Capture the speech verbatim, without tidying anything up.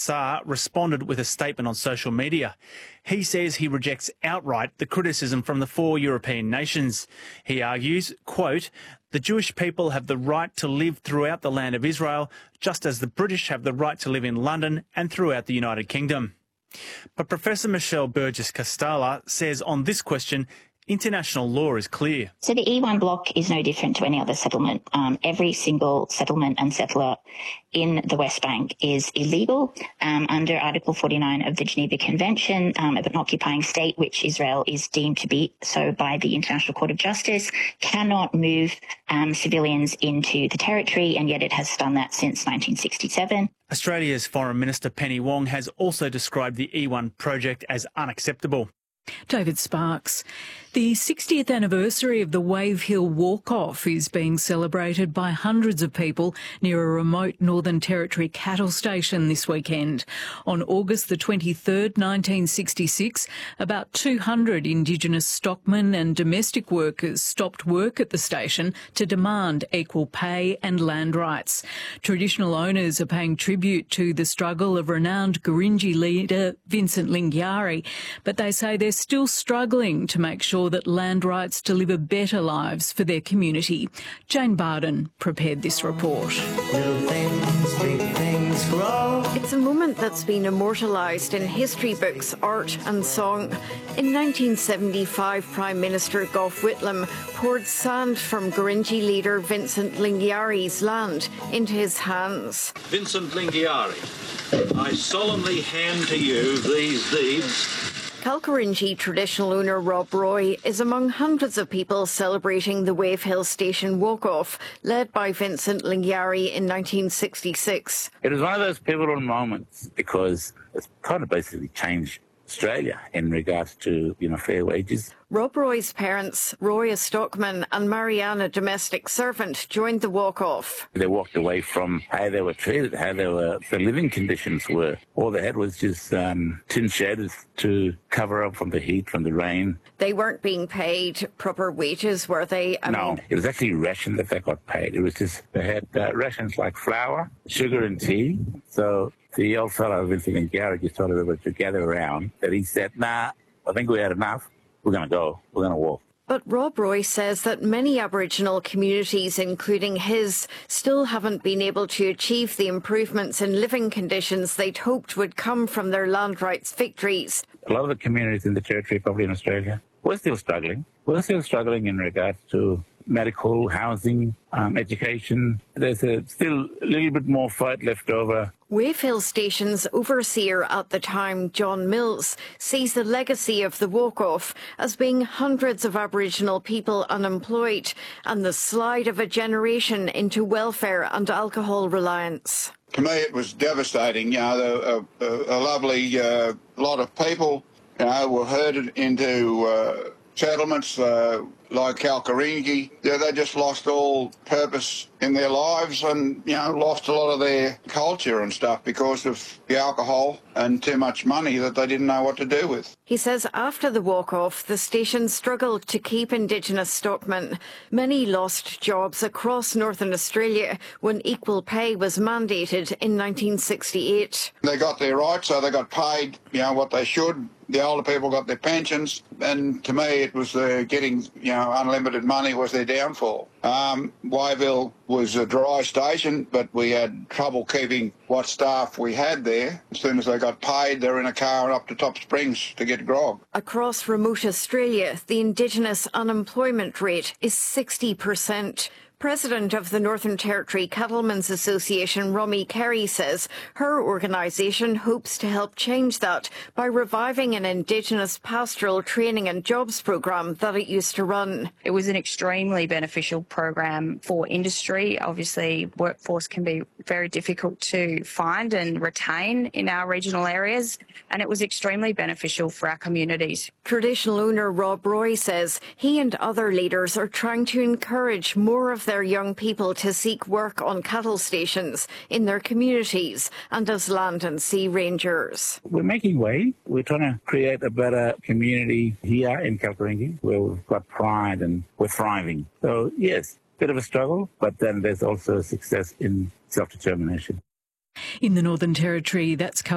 Kassar responded with a statement on social media. He says he rejects outright the criticism from the four European nations. He argues, quote, "The Jewish people have the right to live throughout the land of Israel, just as the British have the right to live in London and throughout the United Kingdom." But Professor Michelle Burgess-Castalla says on this question, international law is clear. So the E one block is no different to any other settlement. Um, every single settlement and settler in the West Bank is illegal um, under Article forty-nine of the Geneva Convention um, of an occupying state, which Israel is deemed to be so by the International Court of Justice, cannot move um, civilians into the territory, and yet it has done that since nineteen sixty-seven. Australia's Foreign Minister Penny Wong has also described the E one project as unacceptable. David Sparks. The sixtieth anniversary of the Wave Hill Walk-Off is being celebrated by hundreds of people near a remote Northern Territory cattle station this weekend. On August the twenty-third, nineteen sixty-six, about two hundred Indigenous stockmen and domestic workers stopped work at the station to demand equal pay and land rights. Traditional owners are paying tribute to the struggle of renowned Gurindji leader Vincent Lingiari, but they say they're still struggling to make sure that land rights deliver better lives for their community. Jane Barden prepared this report. Little things, big things grow. It's a moment that's been immortalised in history books, art and song. In nineteen seventy-five, Prime Minister Gough Whitlam poured sand from Gurindji leader Vincent Lingiari's land into his hands. Vincent Lingiari, I solemnly hand to you these deeds. Kalkarindji traditional owner Rob Roy is among hundreds of people celebrating the Wave Hill Station walk-off, led by Vincent Lingiari in nineteen sixty-six. It was one of those pivotal moments because it's kind of basically changed Australia in regards to, you know, fair wages. Rob Roy's parents, Roy a stockman and Marianne a domestic servant, joined the walk-off. They walked away from how they were treated, how they were, the living conditions were. All they had was just um, tin sheds to cover up from the heat, from the rain. They weren't being paid proper wages, were they? I no, mean... it was actually ration that they got paid. It was just, they had uh, rations like flour, sugar and tea. So the old fellow, Vincent Lingiari, just told everybody to gather around, that he said, nah, I think we had enough. We're going to go. We're going to walk. But Rob Roy says that many Aboriginal communities, including his, still haven't been able to achieve the improvements in living conditions they'd hoped would come from their land rights victories. A lot of the communities in the Territory, probably in Australia, we're still struggling. We're still struggling in regards to medical, housing, um, education. There's a, still a little bit more fight left over. Wave Hill Station's overseer at the time, John Mills, sees the legacy of the walk-off as being hundreds of Aboriginal people unemployed and the slide of a generation into welfare and alcohol reliance. To me, it was devastating. You know, a, a, a lovely uh, lot of people, you know, were herded into uh, settlements uh, like Kalkarindji. Yeah, they just lost all purpose in their lives and, you know, lost a lot of their culture and stuff because of the alcohol and too much money that they didn't know what to do with. He says after the walk-off, the station struggled to keep Indigenous stockmen. Many lost jobs across Northern Australia when equal pay was mandated in nineteen sixty-eight. They got their rights, so they got paid, you know, what they should. The older people got their pensions, and to me it was uh, getting, you know, unlimited money was their downfall. Um, Wave Hill was a dry station, but we had trouble keeping what staff we had there. As soon as they got paid, they were in a car up to Top Springs to get grog. Across remote Australia, the Indigenous unemployment rate is sixty percent. President of the Northern Territory Cattlemen's Association, Romy Carey, says her organisation hopes to help change that by reviving an Indigenous pastoral training and jobs program that it used to run. It was an extremely beneficial program for industry. Obviously, workforce can be very difficult to find and retain in our regional areas, and it was extremely beneficial for our communities. Traditional owner Rob Roy says he and other leaders are trying to encourage more of their young people to seek work on cattle stations in their communities and as land and sea rangers. We're making way. We're trying to create a better community here in Kalkarindji where we've got pride and we're thriving. So, yes, bit of a struggle, but then there's also success in self-determination. In the Northern Territory, that's